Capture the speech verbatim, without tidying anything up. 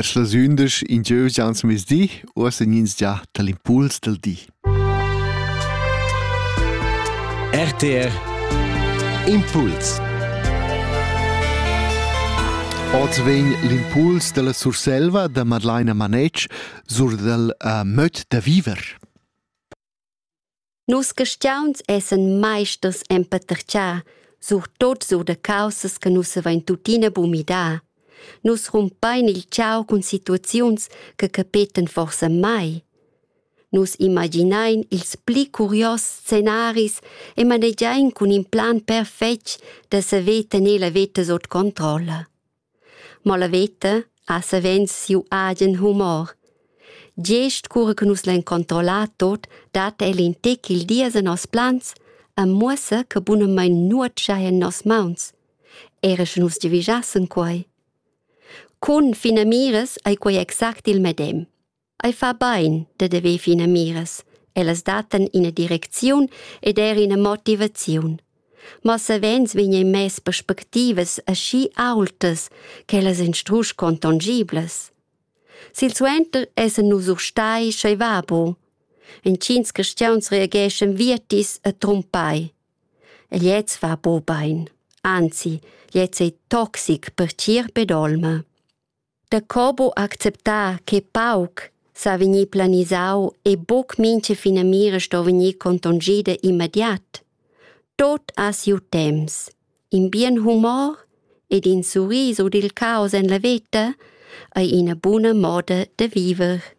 vers las ündas in giù gians mes di, o segnins già dall'impuls del di. R T R Impuls. Oggi vegn l'impuls della Surselva de Madeleine Manetsch sur del uh, möd de viver. Nus gestauns essen meisters empatertgar sur tot sur de causas che nus avein tutina bumida. Nus rumpein il ciao con situazions che capeten forse mai. Nus imaginain ils pli curios scenaris e manegiain con un plan perfect da saver tenir la veta sot controlla. Ma la veta ha savens siu agen humor. Gest cura che nus l'en controllat tot, dat el in tec il dies a nos plans, a muossa che bunamein nuot schai en nos mauns. Era che nus divisassen quai. Con finamires ai quai exact il medem. Ai fa bain de deve finamires. Elas daten in a direcziun ed er in a motivaziun. Ma savens vigna in mes perspectivas aschi altas che elas instrusch contangibles. Sil suenter essen nus urstai schei vabo. En cins cristians reageschen vietis a trompai. E liez fa bo bain. Anzi, liez è toxic per cier bedolma. Da cobo acceptar che pauc sa vegni planisau e boc mince finamira sto vegni contongida immediat. Tot a siu temps, in bien humor ed in sorriso del caos en la veta e in a buona moda de viver.